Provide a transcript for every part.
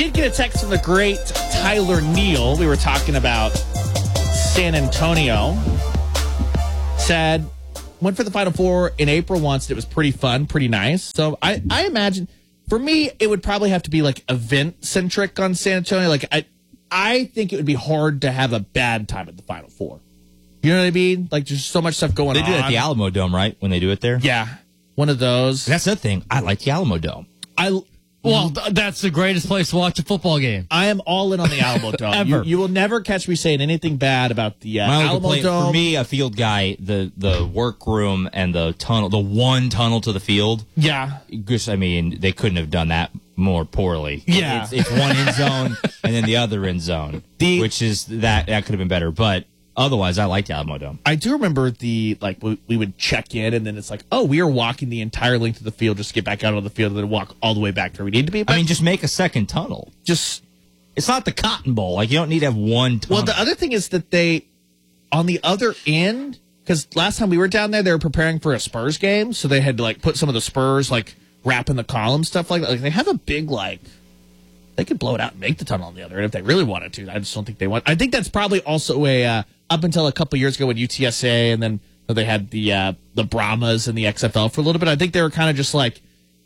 did get a text from the great Tyler Neal. We were talking about San Antonio. Said, went for the Final Four in April once. And it was pretty fun, pretty nice. So I imagine, for me, it would probably have to be like event-centric on San Antonio. Like, I think it would be hard to have a bad time at the Final Four. You know what I mean? Like, there's so much stuff going on. They do it at the Alamo Dome, right? When they do it there? Yeah. One of those. That's the thing. I like the Alamo Dome. Well, that's the greatest place to watch a football game. I am all in on the Alamo Dome. Ever. You will never catch me saying anything bad about the My only Alamo complaint, Dome. for me, a field guy, the workroom and the tunnel, the one tunnel to the field. Yeah. Just, I mean, they couldn't have done that more poorly. Yeah. It's one end zone and then the other end zone, which is that could have been better. But otherwise, I like the Alamo Dome. I do remember we would check in, and then it's like, oh, we are walking the entire length of the field just to get back out on the field and then walk all the way back to where we need to be. But I mean, just make a second tunnel. It's not the Cotton Bowl. Like, you don't need to have one tunnel. Well, the other thing is that they, on the other end, because last time we were down there, they were preparing for a Spurs game, so they had to, like, put some of the Spurs, like, wrap in the column, stuff like that. Like, they have a big, like, they could blow it out and make the tunnel on the other end if they really wanted to. I just don't think they want. I think that's probably also up until a couple years ago when UTSA, and then they had the Brahmas and the XFL for a little bit. I think they were kind of just like,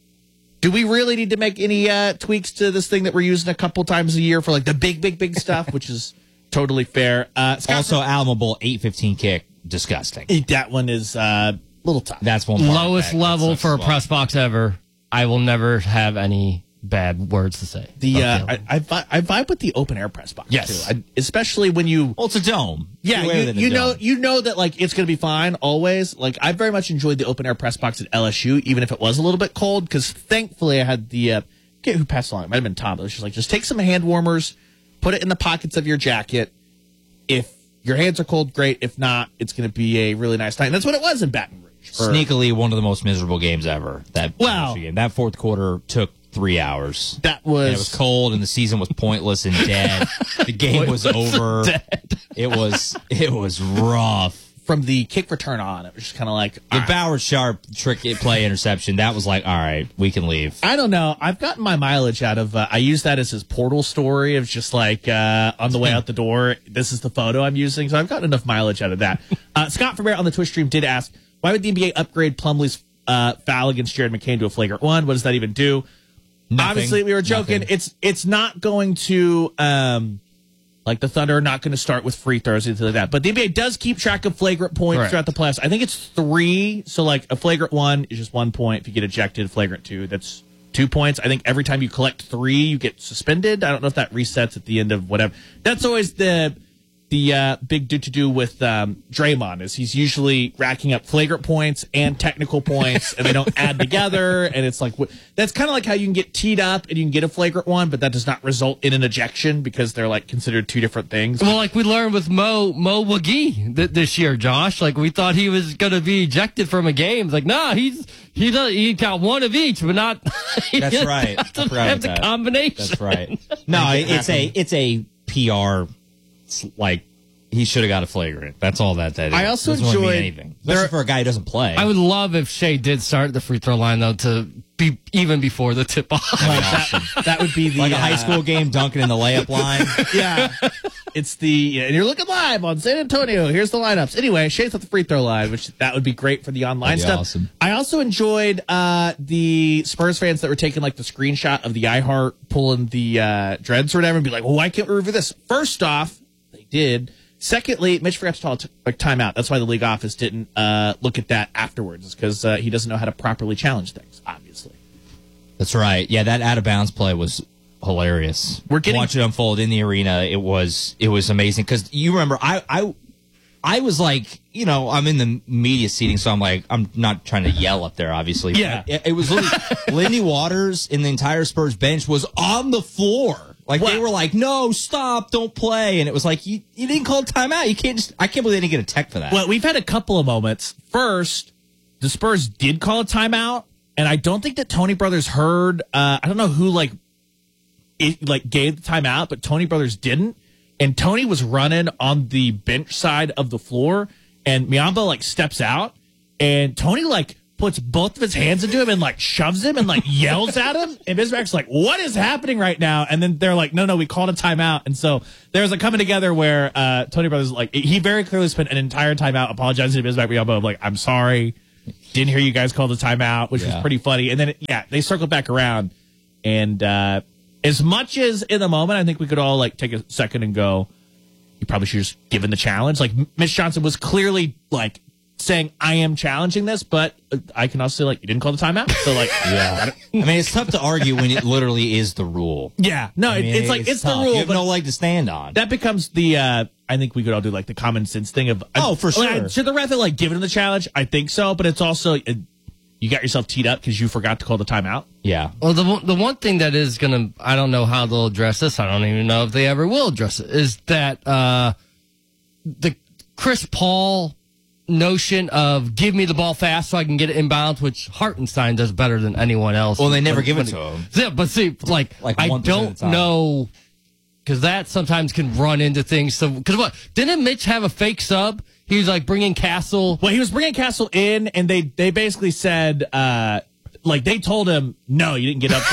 do we really need to make any tweaks to this thing that we're using a couple times a year for like the big stuff, which is totally fair. Also, Alamo Bowl 8:15 kick, disgusting. That one is a little tough. That's one Lowest level for a press box ever. I will never have any bad words to say. I vibe with the open air press box. Yes, too. Especially when you. Well, it's a dome. Yeah, you know that like it's going to be fine always. Like I very much enjoyed the open air press box at LSU, even if it was a little bit cold. Because thankfully I had the who passed along. It might have been Tom. But it was just like, just take some hand warmers, put it in the pockets of your jacket. If your hands are cold, great. If not, it's going to be a really nice night. And that's what it was in Baton Rouge. Sneakily, one of the most miserable games ever. That game. That fourth quarter took 3 hours. And it was cold, and the season was pointless and dead. The game was over. It was rough. From the kick return on, it was just kind of like the Bowers Sharp trick play interception. That was like, all right, we can leave. I don't know. I've gotten my mileage out of. I use that as his portal story of just like on the way out the door. This is the photo I'm using, so I've gotten enough mileage out of that. Scott Vermeer on the Twitch stream did ask, why would the NBA upgrade Plumlee's foul against Jared McCain to a flagrant one? What does that even do? Nothing. Obviously, we were joking. Nothing. It's not going to like the Thunder are not going to start with free throws or anything like that. But the NBA does keep track of flagrant points throughout the playoffs. I think it's 3. So like a flagrant 1 is just 1 point. If you get ejected, flagrant 2, that's 2 points. I think every time you collect 3, you get suspended. I don't know if that resets at the end of whatever. That's always the big do with Draymond is he's usually racking up flagrant points and technical points, and they don't add together. And it's like that's kind of like how you can get teed up and you can get a flagrant 1, but that does not result in an ejection because they're like considered 2 different things. Well, like we learned with Mo McGee this year, Josh. Like we thought he was going to be ejected from a game. It's like, nah, he got 1 of each, but not. That's right. Doesn't have the combination. That's right. No, it's a PR. Like he should have got a flagrant. That's all that is. I also doesn't enjoyed anything, especially for a guy who doesn't play. I would love if Shea did start the free throw line though to be even before the tip off. That would be the like a high school game dunking in the layup line. Yeah, it's and you're looking live on San Antonio. Here's the lineups. Anyway, Shea's at the free throw line, which that would be great for the online stuff. Awesome. I also enjoyed the Spurs fans that were taking like the screenshot of the iHeart pulling the dreads or whatever and be like, well, why can't we review this? First off, they did. Secondly, Mitch forgot to call a timeout. That's why the league office didn't look at that afterwards, because he doesn't know how to properly challenge things, obviously. That's right. Yeah, that out-of-bounds play was hilarious. Watch it unfold in the arena. It was amazing, because you remember, I was like, you know, I'm in the media seating, so I'm like, I'm not trying to yell up there, obviously. Yeah. It was literally, Lindy Waters and the entire Spurs bench was on the floor. Like, they were like, no, stop, don't play. And it was like, you didn't call a timeout. I can't believe they didn't get a tech for that. Well, we've had a couple of moments. First, the Spurs did call a timeout, and I don't think that Tony Brothers heard, I don't know who, gave the timeout, but Tony Brothers didn't. And Tony was running on the bench side of the floor, and Miyamba, steps out, and Tony, puts both of his hands into him and like shoves him and like yells at him. And Bismack's like, what is happening right now? And then they're like, no, we called a timeout. And so there's a coming together where Tony Brothers, like, he very clearly spent an entire timeout apologizing to Bismack Biyombo, like, I'm sorry. Didn't hear you guys call the timeout, which was pretty funny. And then, they circled back around. And as much as in the moment, I think we could all like take a second and go, you probably should just give him the challenge. Like, Mitch Johnson was clearly like saying, I am challenging this, but I can also say, like, you didn't call the timeout. So, like, I mean, it's tough to argue when it literally is the rule. Yeah. No, I mean, it's the rule. You have no leg to stand on. That becomes the, I think we could all do, like, the common sense thing of, for sure. Should the ref have, like, given him the challenge? I think so, but it's also, you got yourself teed up because you forgot to call the timeout. Yeah. Well, the one thing that is going to, I don't know how they'll address this. I don't even know if they ever will address it, is that the Chris Paul notion of give me the ball fast so I can get it inbounds, which Hartenstein does better than anyone else. Well, they never give it to him. Yeah, but see, like I don't know, because that sometimes can run into things. So, because what, didn't Mitch have a fake sub? He was like bringing Castle. Well, he was bringing Castle in, and they basically said, like, they told him, no, you didn't get up.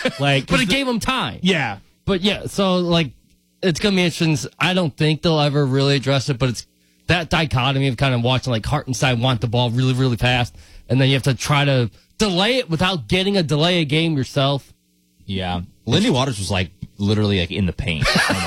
But it gave him time. Yeah. But yeah, so like, it's going to be interesting. I don't think they'll ever really address it, but it's that dichotomy of kind of watching like Hartenstein want the ball really, really fast, and then you have to try to delay it without getting a delay a game yourself. Yeah. Lindy Waters was like literally like in the paint.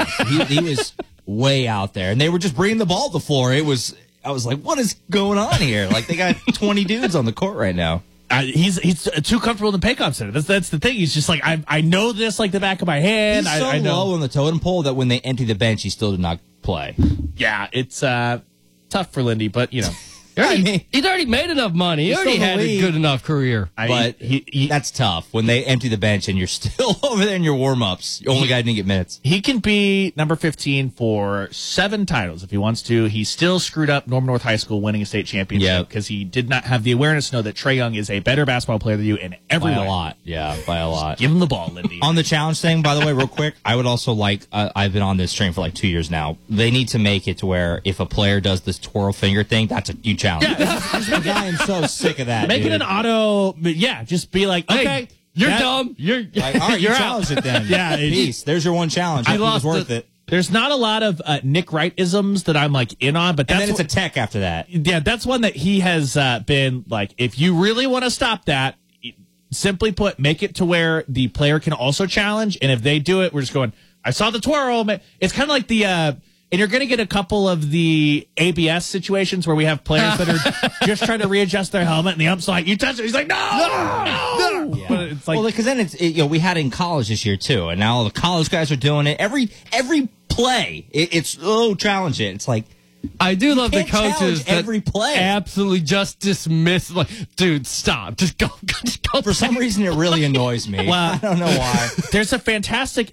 he was way out there, and they were just bringing the ball to the floor. I was like, what is going on here? Like, they got 20 dudes on the court right now. He's too comfortable in the Paycom Center. That's the thing. He's just like, I know this like the back of my hand. He's so I know. low on the totem pole that when they empty the bench, he still did not play. Yeah, it's tough for Lindy, but you know. He'd already made enough money. He already had a good enough career. But that's tough when they empty the bench and you're still over there in your warm-ups. Only guy didn't get minutes. He can be number 15 for 7 titles if he wants to. He still screwed up Norman North High School winning a state championship because he did not have the awareness to know that Trae Young is a better basketball player than you in every way. By a lot. Yeah, by a lot. Give him the ball, Lindy. On the challenge thing, by the way, real quick, I would also like, I've been on this train for like 2 years now. They need to make it to where if a player does this twirl finger thing, that's you challenge. Yeah. I am so sick of that. Make it an auto, just be like, okay, hey, you're dumb. You're like, all right, you're you challenged it then. Yeah, peace. There's your one challenge. I lost. It was worth it. There's not a lot of Nick Wright-isms that I'm like in on, but that's and then it's a tech after that. Yeah, that's one that he has been like, if you really want to stop that, simply put, make it to where the player can also challenge, and if they do it, we're just going, I saw the twirl. It's kind of like the and you're going to get a couple of the ABS situations where we have players that are just trying to readjust their helmet, and the ump's like, you touch it. He's like, no. Yeah. But it's like, well, because then we had it in college this year too, and now all the college guys are doing it. Every play, it's challenge it. It's like, I do love the coaches that every play absolutely just dismiss, like, dude, stop, just go. For some reason, it really annoys me. Well, I don't know why. There's a fantastic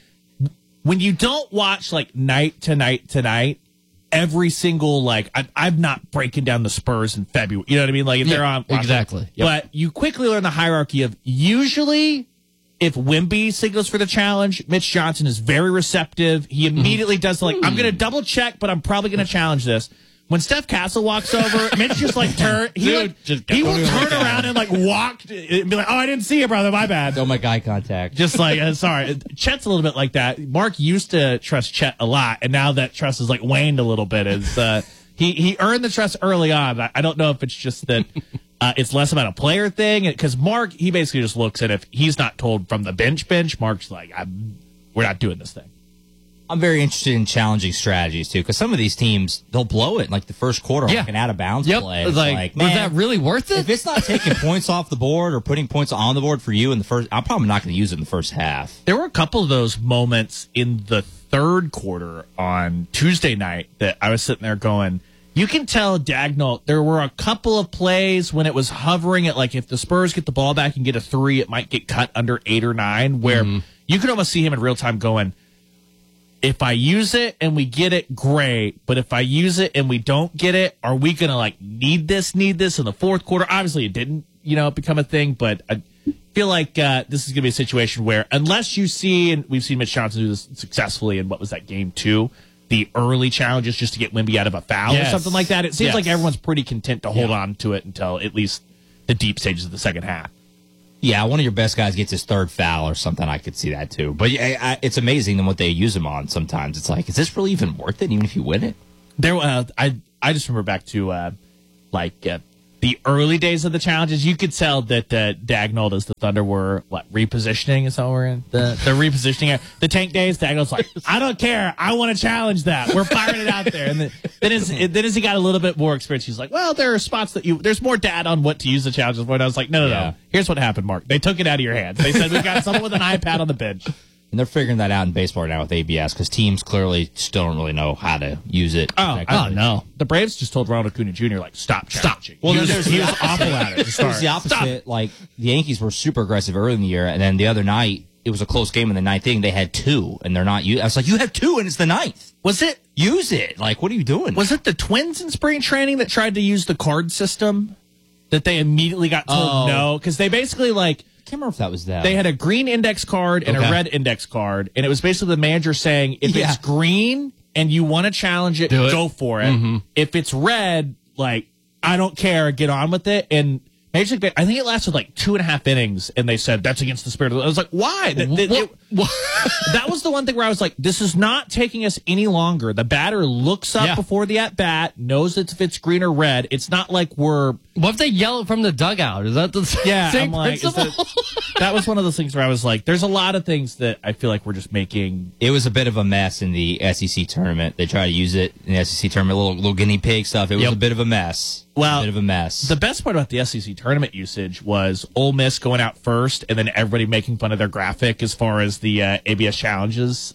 when you don't watch like night to night, every single like I'm not breaking down the Spurs in February. You know what I mean? Like if they're on exactly. Yep. But you quickly learn the hierarchy of usually if Wemby signals for the challenge, Mitch Johnson is very receptive. He immediately does like I'm going to double check, but I'm probably going to challenge this. When Steph Castle walks over, Mitch just like turn. He will turn around and like walk and be like, "Oh, I didn't see you, brother. My bad." Don't make eye contact. Just like sorry, Chet's a little bit like that. Mark used to trust Chet a lot, and now that trust is like waned a little bit. As he earned the trust early on. I don't know if it's just that it's less about a player thing because Mark he basically just looks at if he's not told from the bench. Mark's like, "We're not doing this thing." I'm very interested in challenging strategies too, because some of these teams they'll blow it in like the first quarter, like an out of bounds play. It's like, man, was that really worth it? If it's not taking points off the board or putting points on the board for you in the first, I'm probably not going to use it in the first half. There were a couple of those moments in the third quarter on Tuesday night that I was sitting there going, you can tell Dagnall, there were a couple of plays when it was hovering at like if the Spurs get the ball back and get a 3, it might get cut under 8 or 9, where you could almost see him in real time going, if I use it and we get it, great. But if I use it and we don't get it, are we going to like need this in the fourth quarter? Obviously it didn't, become a thing, but I feel like this is going to be a situation where unless you see, and we've seen Mitch Johnson do this successfully in what was that game 2, the early challenges just to get Wemby out of a foul or something like that. It seems like everyone's pretty content to hold on to it until at least the deep stages of the second half. Yeah, one of your best guys gets his third foul or something. I could see that too. But it's amazing what they use him on sometimes. It's like, is this really even worth it, even if you win it? I just remember back to the early days of the challenges. You could tell that Dagnall as the Thunder were repositioning. Is that what we're in the repositioning? The tank days. Dagnall's like, I don't care. I want to challenge that. We're firing it out there. And then as he got a little bit more experience, he's like, well, there are spots that there's more data on what to use the challenges for. And I was like, no. Here's what happened, Mark. They took it out of your hands. They said we've got someone with an iPad on the bench. And they're figuring that out in baseball now with ABS because teams clearly still don't really know how to use it. Oh, no. The Braves just told Ronald Acuna Jr., stop challenging. Well, he was awful at it to start. It was the opposite. Like, the Yankees were super aggressive early in the year, and then the other night, it was a close game in the ninth inning. They had 2, and they're not using. I was like, you have 2, and it's the ninth. Was it? Use it. Like, what are you doing? Was it the Twins in spring training that tried to use the card system that they immediately got told no? Because they basically, I can't remember if that was that. They had a green index card and a red index card, and it was basically the manager saying, if it's green and you want to challenge it, go for it. Mm-hmm. If it's red, I don't care, get on with it. And Major League, I think it lasted 2.5 innings, and they said that's against the spirit of the. I was like, why? That was the one thing where I was like, this is not taking us any longer. The batter looks up before the at bat, knows if it's green or red. It's not like we're. What if they yell it from the dugout? Is that the same principle? That was one of those things where I was like, there's a lot of things that I feel like we're just making. It was a bit of a mess in the SEC tournament. They tried to use it in the SEC tournament, little guinea pig stuff. It was a bit of a mess. Well, a bit of a mess. The best part about the SEC tournament usage was Ole Miss going out first, and then everybody making fun of their graphic as far as the ABS challenges.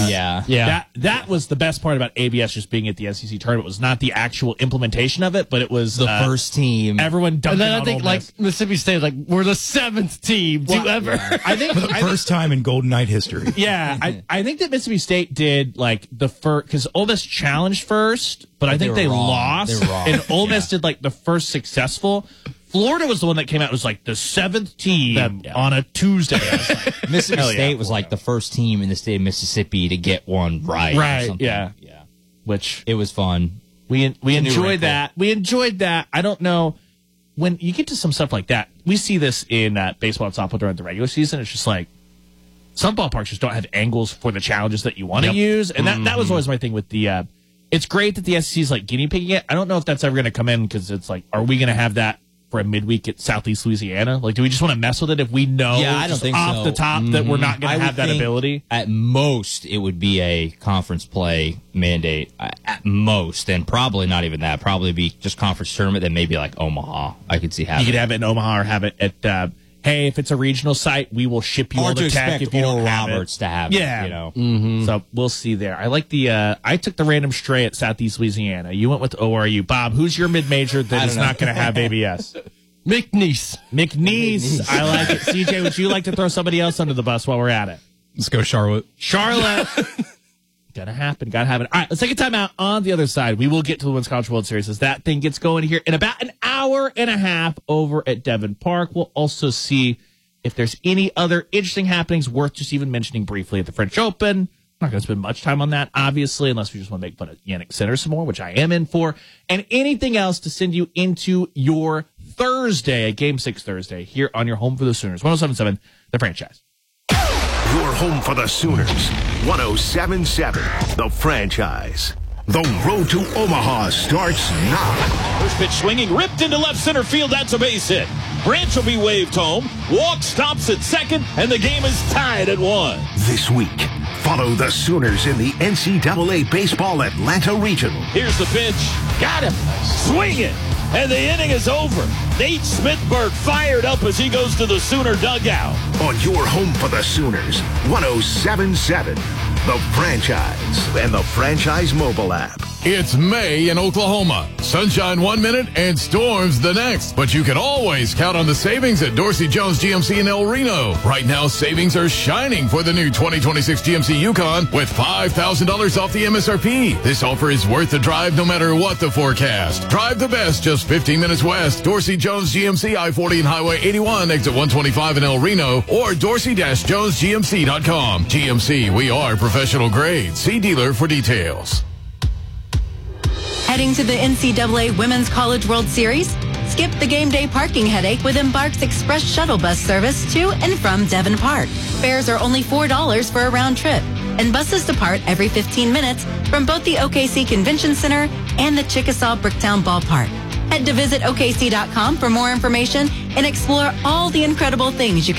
That was the best part about ABS just being at the SEC tournament. Was not the actual implementation of it, but it was the first team. Everyone dunked. And then I think Mississippi State we're the 7th team to ever. Yeah. I think for the first time in Golden Knight history. Yeah, I think that Mississippi State did the first because Ole Miss challenged first, but I think they lost. They were wrong. And Ole Miss did the first successful. Florida was the one that came out. It was the 7th team on a Tuesday. Mississippi State was the first team in the state of Mississippi to get one right. Right. Yeah. Which it was fun. We enjoyed that. We enjoyed that. I don't know when you get to some stuff like that. We see this in baseball and softball during the regular season. It's just some ballparks just don't have angles for the challenges that you want to use, and that was always my thing with the. It's great that the SEC is guinea pigging it. I don't know if that's ever going to come in because it's are we going to have that for a midweek at Southeast Louisiana? Do we just want to mess with it if we know I don't think off the top that we're not going to have that ability? At most, it would be a conference play mandate. At most, and probably not even that. Probably be just conference tournament, then maybe Omaha. I could see having. You could have it in Omaha or have it at. Hey, if it's a regional site, we will ship you all the tech if you don't have Roberts it. to have it. Mm-hmm. So we'll see there. I like the. I took the random stray at Southeast Louisiana. You went with ORU. Bob, who's your mid-major that is not going to have ABS? McNeese. I like it. CJ, would you like to throw somebody else under the bus while we're at it? Let's go Charlotte. Gotta happen. All right, let's take a time out. On the other side, we will get to the Women's College World Series as that thing gets going here in about an hour and a half over at Devon Park. We'll also see if there's any other interesting happenings worth just even mentioning briefly at the French Open. I'm not going to spend much time on that, obviously, unless we just want to make fun of Yannick Sinner some more, which I am in for, and anything else to send you into your Thursday, Game 6 Thursday, here on your home for the Sooners. 107.7, The Franchise. Your home for the Sooners. 107.7, The Franchise. The road to Omaha starts now. First pitch swinging, ripped into left center field. That's a base hit. Branch will be waved home. Walk stops at second, and the game is tied at 1. This week, follow the Sooners in the NCAA Baseball Atlanta Regional. Here's the pitch. Got him. Swing it. And the inning is over. Nate Smithberg fired up as he goes to the Sooner dugout. On your home for the Sooners, 107.7, The Franchise, and the Franchise mobile app. It's May in Oklahoma. Sunshine 1 minute and storms the next. But you can always count on the savings at Dorsey Jones GMC in El Reno. Right now, savings are shining for the new 2026 GMC Yukon with $5,000 off the MSRP. This offer is worth the drive no matter what the forecast. Drive the best just 15 minutes west. Dorsey Jones GMC I-40 and Highway 81, exit 125 in El Reno, or dorsey-jonesgmc.com. GMC, we are professional grade. See dealer for details. Heading to the NCAA Women's College World Series? Skip the game day parking headache with Embark's express shuttle bus service to and from Devon Park. Fares are only $4 for a round trip, and buses depart every 15 minutes from both the OKC Convention Center and the Chickasaw Bricktown Ballpark. Head to visit OKC.com for more information and explore all the incredible things you can